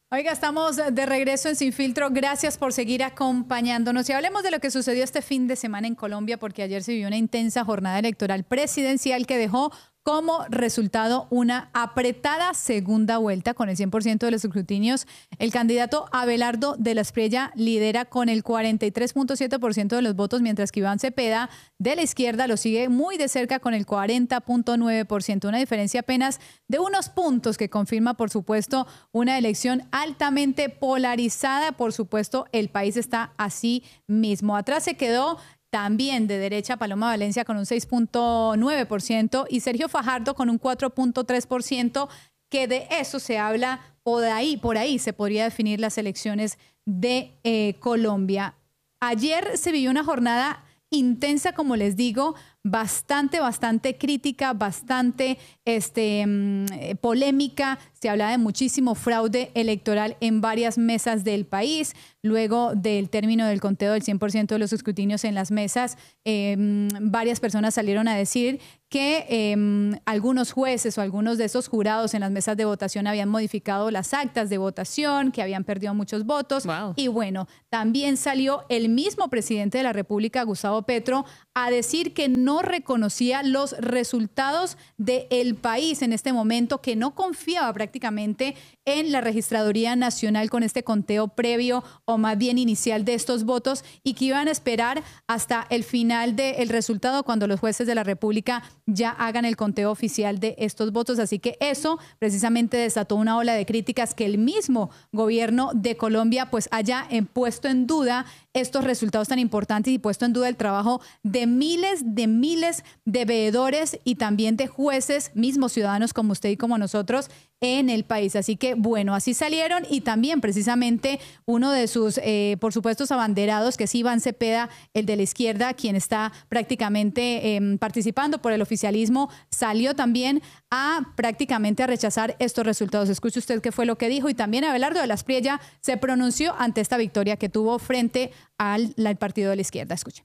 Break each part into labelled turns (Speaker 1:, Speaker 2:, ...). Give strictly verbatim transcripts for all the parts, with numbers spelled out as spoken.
Speaker 1: Oiga, estamos de regreso en Sin Filtro. Gracias por seguir acompañándonos. Y hablemos de lo que sucedió este fin de semana en Colombia, porque ayer se vivió una intensa jornada electoral presidencial que dejó como resultado una apretada segunda vuelta con el cien por ciento de los escrutinios. El candidato Abelardo de la Espriella lidera con el cuarenta y tres punto siete por ciento de los votos, mientras que Iván Cepeda de la izquierda lo sigue muy de cerca con el cuarenta punto nueve por ciento. Una diferencia apenas de unos puntos que confirma, por supuesto, una elección altamente polarizada. Por supuesto, el país está así mismo. Atrás se quedó también de derecha Paloma Valencia con un seis punto nueve por ciento y Sergio Fajardo con un cuatro punto tres por ciento, que de eso se habla, o de ahí, por ahí se podría definir las elecciones de eh, Colombia. Ayer se vivió una jornada intensa, como les digo, bastante, bastante crítica, bastante este, eh, polémica. Se hablaba de muchísimo fraude electoral en varias mesas del país. Luego del término del conteo del cien por ciento de los escrutinios en las mesas, eh, varias personas salieron a decir que eh, algunos jueces o algunos de esos jurados en las mesas de votación habían modificado las actas de votación, que habían perdido muchos votos.
Speaker 2: Wow.
Speaker 1: Y bueno, también salió el mismo presidente de la República, Gustavo Petro, a decir que no reconocía los resultados del país en este momento, que no confiaba prácticamente en la Registraduría Nacional con este conteo previo o más bien inicial de estos votos, y que iban a esperar hasta el final del resultado cuando los jueces de la República ya hagan el conteo oficial de estos votos. Así que eso precisamente desató una ola de críticas, que el mismo gobierno de Colombia pues haya puesto en duda estos resultados tan importantes y puesto en duda el trabajo de miles de miles de veedores y también de jueces, mismos ciudadanos como usted y como nosotros, en el país. Así que bueno, así salieron, y también precisamente uno de sus, eh, por supuesto, abanderados, que es Iván Cepeda, el de la izquierda, quien está prácticamente eh, participando por el oficialismo, salió también a prácticamente a rechazar estos resultados. Escuche usted qué fue lo que dijo, y también Abelardo de la Espriella se pronunció ante esta victoria que tuvo frente al, al partido de la izquierda. Escuche.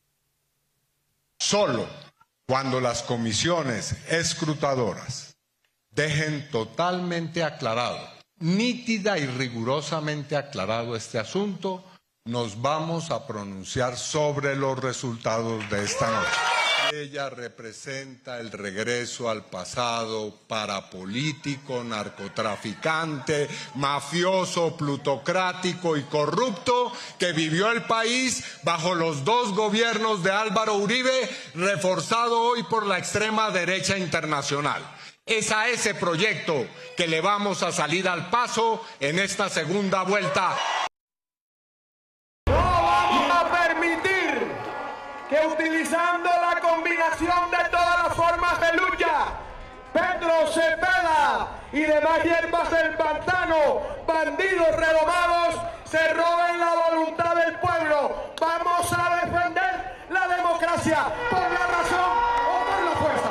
Speaker 3: Solo cuando las comisiones escrutadoras dejen totalmente aclarado, nítida y rigurosamente aclarado este asunto, nos vamos a pronunciar sobre los resultados de esta noche. Ella representa el regreso al pasado parapolítico, narcotraficante, mafioso, plutocrático y corrupto que vivió el país bajo los dos gobiernos de Álvaro Uribe, reforzado hoy por la extrema derecha internacional. Es a ese proyecto que le vamos a salir al paso en esta segunda vuelta.
Speaker 4: No vamos a permitir que, utilizando la combinación de todas las formas de lucha, Petro, Cepeda y demás hierbas del pantano, bandidos redomados, se roben la voluntad del pueblo. Vamos a defender la democracia por la razón o por la fuerza.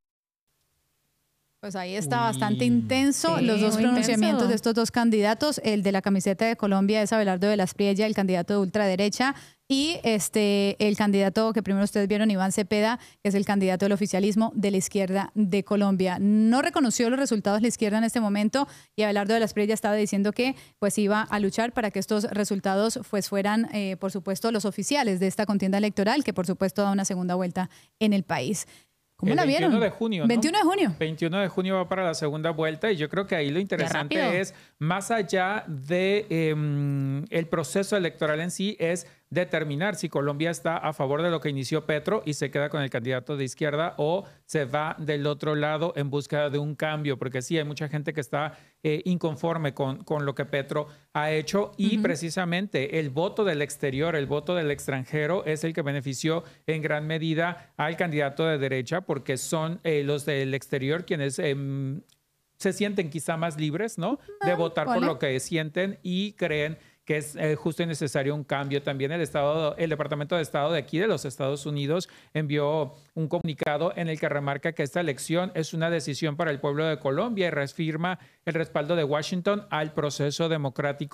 Speaker 1: Pues ahí está bastante intenso
Speaker 2: sí,
Speaker 1: los dos
Speaker 2: muy
Speaker 1: pronunciamientos
Speaker 2: intenso.
Speaker 1: de estos dos candidatos. El de la camiseta de Colombia es Abelardo de la Espriella, el candidato de ultraderecha, y este el candidato que primero ustedes vieron, Iván Cepeda, que es el candidato del oficialismo de la izquierda de Colombia. No reconoció los resultados de la izquierda en este momento, y Abelardo de la Espriella estaba diciendo que pues iba a luchar para que estos resultados pues fueran, eh, por supuesto, los oficiales de esta contienda electoral, que por supuesto da una segunda vuelta en el país. ¿Cómo
Speaker 5: el
Speaker 1: la vieron?
Speaker 5: veintiuno de junio, ¿no?
Speaker 1: veintiuno de junio.
Speaker 5: veintiuno de junio va para la segunda vuelta, y yo creo que ahí lo interesante es, más allá de eh, el proceso electoral en sí, es determinar si Colombia está a favor de lo que inició Petro y se queda con el candidato de izquierda, o se va del otro lado en búsqueda de un cambio, porque sí, hay mucha gente que está eh, inconforme con, con lo que Petro ha hecho, y uh-huh. precisamente el voto del exterior, el voto del extranjero es el que benefició en gran medida al candidato de derecha, porque son eh, los del exterior quienes eh, se sienten quizá más libres, ¿no? De votar
Speaker 1: vale.
Speaker 5: por lo que sienten y creen que es eh, justo y necesario un cambio. También el Estado, el Departamento de Estado de aquí de los Estados Unidos envió un comunicado en el que remarca que esta elección es una decisión para el pueblo de Colombia y reafirma el respaldo de Washington al proceso democrático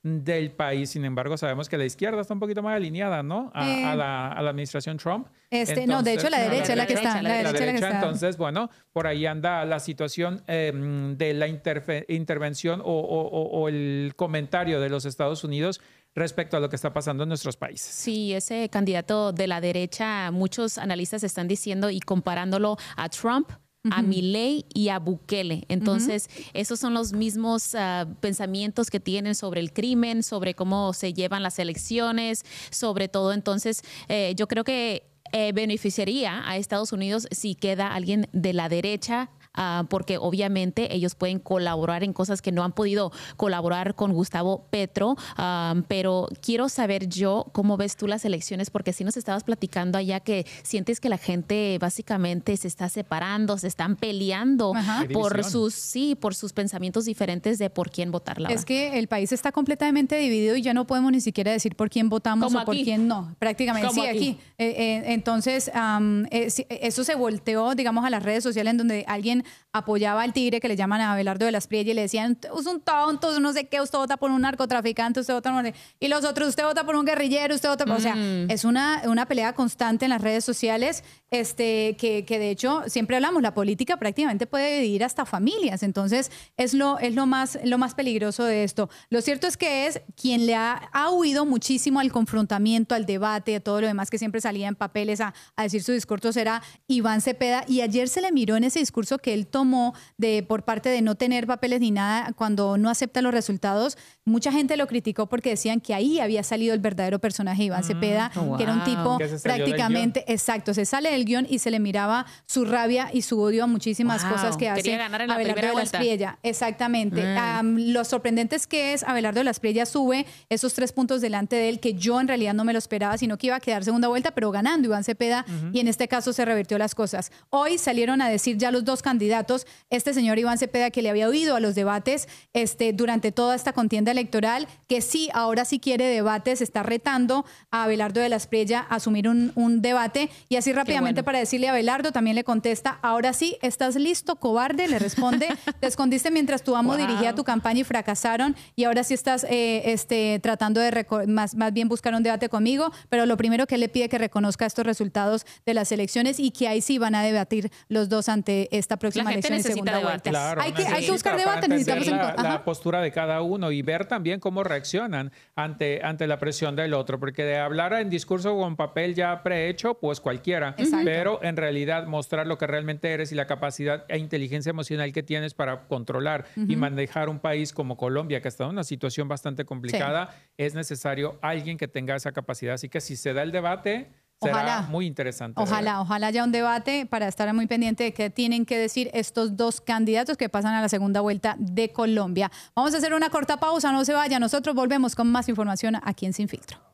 Speaker 5: del país. Sin embargo, sabemos que la izquierda está un poquito más alineada, ¿no? A, eh, a, la, a la administración Trump.
Speaker 1: Este, entonces, no, de hecho, la derecha es la que está.
Speaker 5: La, la derecha, la derecha la que está. Entonces, bueno, por ahí anda la situación eh, de la intervención o, o, o el comentario de los Estados Unidos respecto a lo que está pasando en nuestros países.
Speaker 2: Sí, ese candidato de la derecha, muchos analistas están diciendo y comparándolo a Trump, a uh-huh. Milei y a Bukele. Entonces, uh-huh. esos son los mismos uh, pensamientos que tienen sobre el crimen, sobre cómo se llevan las elecciones, sobre todo. Entonces, eh, yo creo que eh, beneficiaría a Estados Unidos si queda alguien de la derecha, Uh, porque obviamente ellos pueden colaborar en cosas que no han podido colaborar con Gustavo Petro, um, pero quiero saber yo cómo ves tú las elecciones, porque si nos estabas platicando allá que sientes que la gente básicamente se está separando, se están peleando Ajá. por sus sí, por sus pensamientos diferentes de por quién votar. Laura.
Speaker 1: Es que el país está completamente dividido y ya no podemos ni siquiera decir por quién votamos o por quién no, prácticamente. Sí, aquí. aquí. Eh, eh, entonces, um, eh, eso se volteó, digamos, a las redes sociales en donde alguien apoyaba al tigre que le llaman a Abelardo de las Priella y le decían, es un tonto, no sé qué, usted vota por un narcotraficante, usted vota por... Y los otros, usted vota por un guerrillero, usted vota por... Mm. O sea, es una, una pelea constante en las redes sociales, este, que, que de hecho, siempre hablamos, la política prácticamente puede dividir hasta familias, entonces es lo, es lo, más, lo más peligroso de esto. Lo cierto es que es quien le ha, ha huido muchísimo al confrontamiento, al debate, a todo lo demás que siempre salía en papeles a, a decir su discurso, era Iván Cepeda, y ayer se le miró en ese discurso que él tomó de, por parte de no tener papeles ni nada cuando no acepta los resultados. Mucha gente lo criticó porque decían que ahí había salido el verdadero personaje de Iván mm, Cepeda, oh, wow. que era un tipo prácticamente, exacto, se sale del guión y se le miraba su rabia y su odio a muchísimas wow. cosas que hace
Speaker 2: Quería ganar en la
Speaker 1: Abelardo de las Priella. Exactamente. Mm. Um, lo sorprendente es que es Abelardo de las Priella sube esos tres puntos delante de él, que yo en realidad no me lo esperaba, sino que iba a quedar segunda vuelta, pero ganando Iván Cepeda, uh-huh. y en este caso se revirtió las cosas. Hoy salieron a decir ya los dos candidatos, este señor Iván Cepeda, que le había oído a los debates este, durante toda esta contienda electoral, que sí, ahora sí quiere debates, está retando a Abelardo de las Priella a asumir un, un debate, y así rápidamente bueno. para decirle a Abelardo, también le contesta, ahora sí, ¿estás listo, cobarde? Le responde, te escondiste mientras tu amo wow. dirigía tu campaña y fracasaron, y ahora sí estás eh, este, tratando de, reco- más, más bien buscar un debate conmigo, pero lo primero que él le pide que reconozca estos resultados de las elecciones y que ahí sí van a debatir los dos ante esta próxima elección en segunda vuelta.
Speaker 5: Claro,
Speaker 1: hay, que, hay que buscar debate, necesitamos
Speaker 5: la, la postura de cada uno y ver también cómo reaccionan ante, ante la presión del otro, porque de hablar en discurso con papel ya prehecho, pues cualquiera, Exacto. pero en realidad mostrar lo que realmente eres y la capacidad e inteligencia emocional que tienes para controlar uh-huh. y manejar un país como Colombia, que está en una situación bastante complicada, sí. es necesario alguien que tenga esa capacidad. Así que si se da el debate, será ojalá, muy interesante.
Speaker 1: Ojalá, ojalá haya un debate para estar muy pendiente de qué tienen que decir estos dos candidatos que pasan a la segunda vuelta de Colombia. Vamos a hacer una corta pausa, no se vaya. Nosotros volvemos con más información aquí en Sin Filtro.